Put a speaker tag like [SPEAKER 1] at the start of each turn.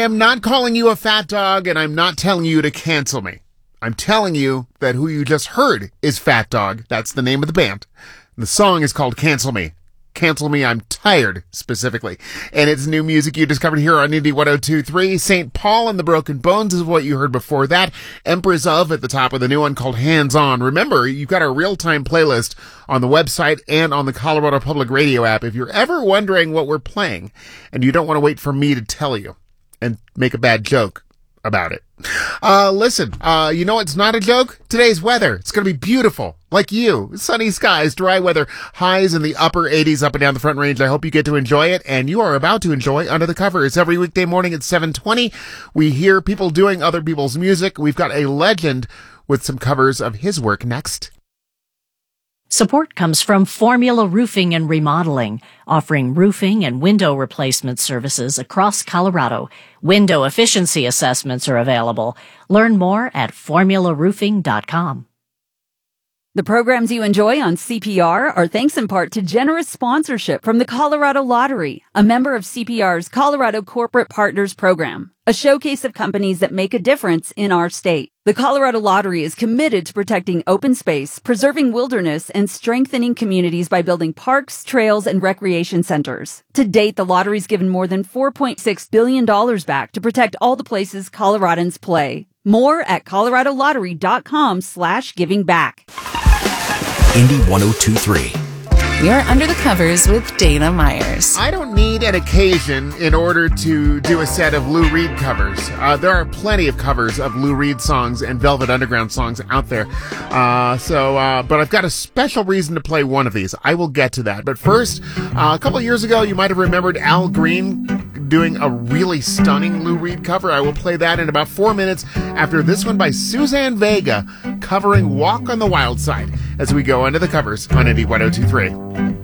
[SPEAKER 1] am not calling you a fat dog, and I'm not telling you to cancel me. I'm telling you that who you just heard is Fat Dog. That's the name of the band. The song is called Cancel Me. Cancel Me, I'm Tired, specifically. And it's new music you discovered here on Indie 102.3. St. Paul and the Broken Bones is what you heard before that. Empress of at the top with a new one called Hands On. Remember, you've got a real-time playlist on the website and on the Colorado Public Radio app. If you're ever wondering what we're playing and you don't want to wait for me to tell you and make a bad joke about it. Listen, you know it's not a joke? Today's weather. It's going to be beautiful. Like you. Sunny skies, dry weather, highs in the upper 80s up and down the Front Range. I hope you get to enjoy it, and you are about to enjoy Under the Covers. Every weekday morning at 7:20, we hear people doing other people's music. We've got a legend with some covers of his work next.
[SPEAKER 2] Support comes from Formula Roofing and Remodeling, offering roofing and window replacement services across Colorado. Window efficiency assessments are available. Learn more at formularoofing.com.
[SPEAKER 3] The programs you enjoy on CPR are thanks in part to generous sponsorship from the Colorado Lottery, a member of CPR's Colorado Corporate Partners Program, a showcase of companies that make a difference in our state. The Colorado Lottery is committed to protecting open space, preserving wilderness, and strengthening communities by building parks, trails, and recreation centers. To date, the lottery's given more than $4.6 billion back to protect all the places Coloradans play. More at coloradolottery.com/givingback.
[SPEAKER 4] Indie 102.3.
[SPEAKER 5] You're Under the Covers with Dana Myers.
[SPEAKER 1] I don't need an occasion in order to do a set of Lou Reed covers. There are plenty of covers of Lou Reed songs and Velvet Underground songs out there. But I've got a special reason to play one of these. I will get to that. But first, a couple of years ago, you might have remembered Al Green doing a really stunning Lou Reed cover. I will play that in about 4 minutes after this one by Suzanne Vega covering Walk on the Wild Side as we go under the covers on Indie 102.3.